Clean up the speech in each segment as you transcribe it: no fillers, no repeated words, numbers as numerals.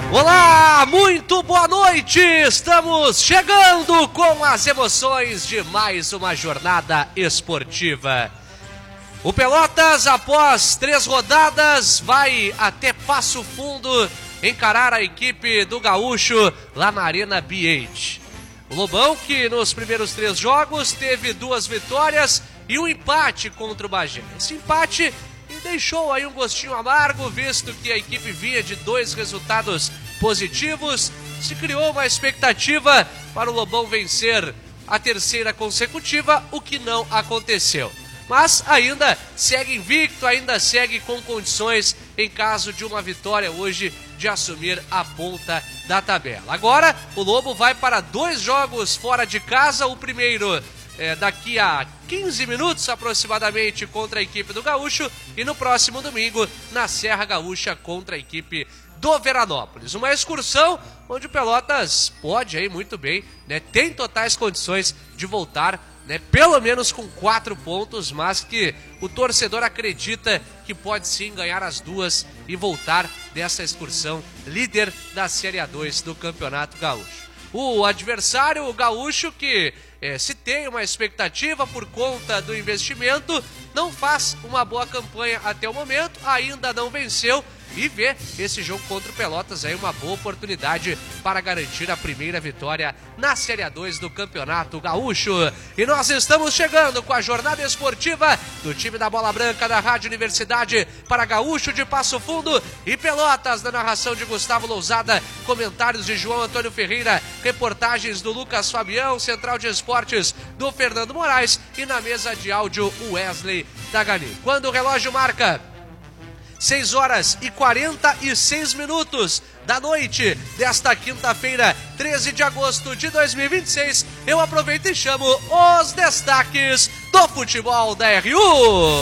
Olá, muito boa noite! Estamos chegando com as emoções de mais uma jornada esportiva. O Pelotas, após 3 rodadas, vai até Passo Fundo encarar a equipe do Gaúcho lá na Arena BH. O Lobão, que nos primeiros 3 jogos teve 2 vitórias e um empate contra o Bagé. Esse empate deixou aí um gostinho amargo, visto que a equipe vinha de 2 resultados positivos. Se criou uma expectativa para o Lobão vencer a 3ª consecutiva, o que não aconteceu. Mas ainda segue invicto, ainda segue com condições, em caso de uma vitória hoje, de assumir a ponta da tabela. Agora o Lobo vai para 2 jogos fora de casa, o primeiro daqui a 15 minutos aproximadamente contra a equipe do Gaúcho e no próximo domingo na Serra Gaúcha contra a equipe do Veranópolis. Uma excursão onde o Pelotas pode aí muito bem, tem totais condições de voltar, pelo menos com 4 pontos, mas que o torcedor acredita que pode sim ganhar as 2 e voltar dessa excursão líder da Série A2 do Campeonato Gaúcho. O adversário, o Gaúcho, que se tem uma expectativa por conta do investimento, não faz uma boa campanha até o momento, ainda não venceu e vê esse jogo contra o Pelotas aí uma boa oportunidade para garantir a primeira vitória na Série A2 do Campeonato Gaúcho. E nós estamos chegando com a jornada esportiva do time da Bola Branca da Rádio Universidade para Gaúcho de Passo Fundo e Pelotas, na narração de Gustavo Lousada, comentários de João Antônio Ferreira, reportagens do Lucas Fabião, central de esportes do Fernando Moraes e na mesa de áudio o Wesley Tagani. Quando o relógio marca 6 horas e 46 minutos da noite desta quinta-feira, 13 de agosto de 2026, eu aproveito e chamo os destaques do futebol da RU.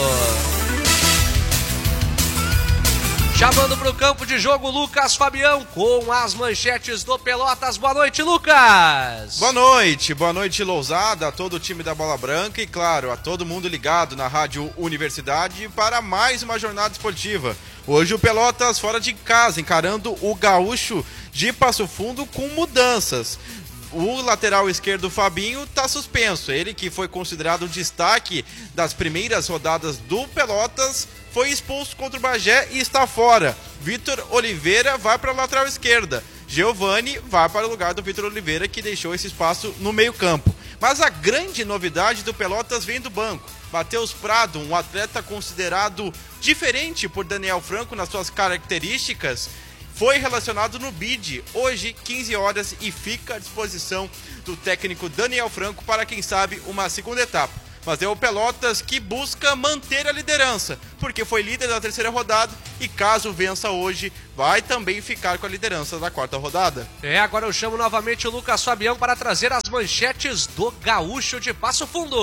Chamando para o campo de jogo Lucas Fabião com as manchetes do Pelotas. Boa noite, Lucas! Boa noite Lousada, a todo o time da Bola Branca e claro, a todo mundo ligado na Rádio Universidade para mais uma jornada esportiva. Hoje o Pelotas fora de casa, encarando o Gaúcho de Passo Fundo com mudanças. O lateral esquerdo Fabinho está suspenso, ele que foi considerado o destaque das primeiras rodadas do Pelotas, foi expulso contra o Bagé e está fora. Vitor Oliveira vai para a lateral esquerda. Giovani vai para o lugar do Vitor Oliveira, que deixou esse espaço no meio-campo. Mas a grande novidade do Pelotas vem do banco. Matheus Prado, um atleta considerado diferente por Daniel Franco nas suas características, foi relacionado no BID hoje, 15 horas, e fica à disposição do técnico Daniel Franco para, quem sabe, uma segunda etapa. Mas é o Pelotas que busca manter a liderança, porque foi líder da 3ª rodada e caso vença hoje, vai também ficar com a liderança da 4ª rodada. Agora eu chamo novamente o Lucas Fabião para trazer as manchetes do Gaúcho de Passo Fundo.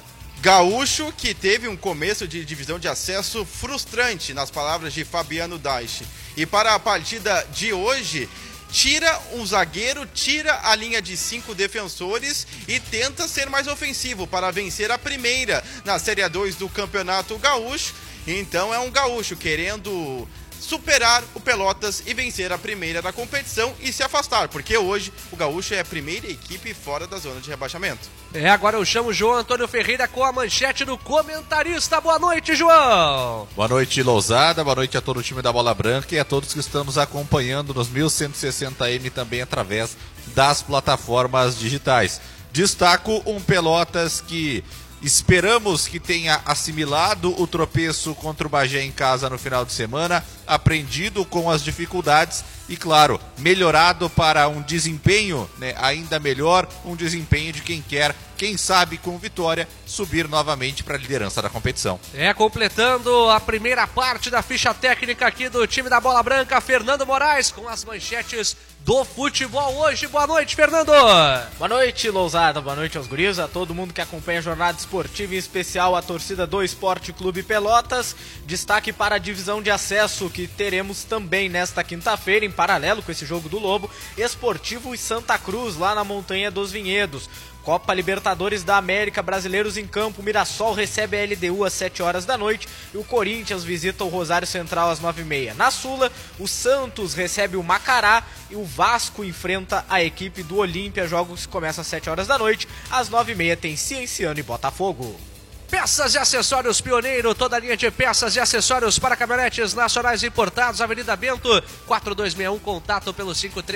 Gaúcho que teve um começo de divisão de acesso frustrante, nas palavras de Fabiano Daich. E para a partida de hoje, tira um zagueiro, tira a linha de 5 defensores e tenta ser mais ofensivo para vencer a primeira na Série A2 do Campeonato Gaúcho. Então é um Gaúcho querendo superar o Pelotas e vencer a primeira da competição e se afastar, porque hoje o Gaúcho é a primeira equipe fora da zona de rebaixamento. Agora eu chamo o João Antônio Ferreira com a manchete do comentarista. Boa noite, João! Boa noite, Lousada, boa noite a todo o time da Bola Branca e a todos que estão nos acompanhando nos 1160M também através das plataformas digitais. Destaco um Pelotas que esperamos que tenha assimilado o tropeço contra o Bagé em casa no final de semana, aprendido com as dificuldades e, claro, melhorado para um desempenho ainda melhor, um desempenho de quem quer, quem sabe com vitória, subir novamente para a liderança da competição. Completando a primeira parte da ficha técnica aqui do time da Bola Branca, Fernando Moraes com as manchetes do futebol hoje. Boa noite, Fernando! Boa noite, Lousada, boa noite aos guris, a todo mundo que acompanha a jornada esportiva, em especial a torcida do Esporte Clube Pelotas. Destaque para a divisão de acesso que teremos também nesta quinta-feira, em paralelo com esse jogo do Lobo, Esportivo e Santa Cruz, lá na Montanha dos Vinhedos. Copa Libertadores da América, Brasileiros em Campo, Mirassol recebe a LDU às 7 horas da noite e o Corinthians visita o Rosário Central às 9h30. Na Sula, o Santos recebe o Macará e o Vasco enfrenta a equipe do Olímpia. Jogos começam às 7 horas da noite, às 9h30 tem Cienciano e Botafogo. Peças e acessórios Pioneiro, toda a linha de peças e acessórios para caminhonetes nacionais importados, Avenida Bento, 4261, contato pelo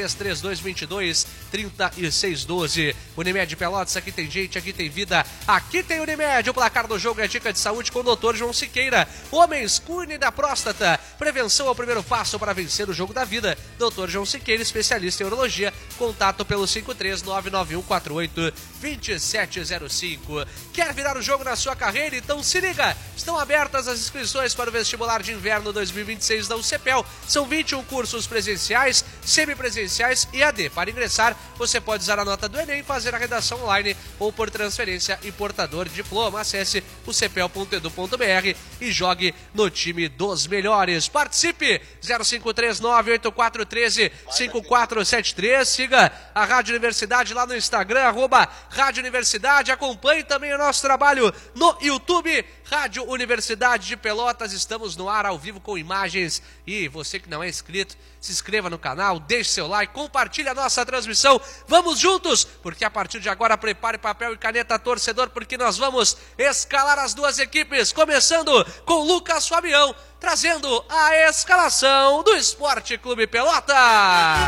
5332223612. Unimed Pelotas, aqui tem gente, aqui tem vida, aqui tem Unimed. O placar do jogo é dica de saúde com o Dr. João Siqueira. Homens, cuide da próstata. Prevenção é o primeiro passo para vencer o jogo da vida. Dr. João Siqueira, especialista em urologia, contato pelo 53991482705. Quer virar o jogo na sua carreira? Então se liga, estão abertas as inscrições para o vestibular de inverno 2026 da UCPEL. São 21 cursos presenciais, semipresenciais e AD. Para ingressar, você pode usar a nota do Enem, fazer a redação online ou por transferência e portador de diploma. Acesse ucpel.edu.br e jogue no time dos melhores. Participe! 0539-8413-5473. Siga a Rádio Universidade lá no Instagram, @Rádio Universidade. Acompanhe também o nosso trabalho no YouTube, Rádio Universidade de Pelotas. Estamos no ar ao vivo com imagens. E você que não é inscrito, se inscreva no canal, deixe seu like, compartilhe a nossa transmissão. Vamos juntos, porque a partir de agora prepare papel e caneta, torcedor, porque nós vamos escalar as duas equipes, começando com Lucas Fabião, trazendo a escalação do Esporte Clube Pelotas.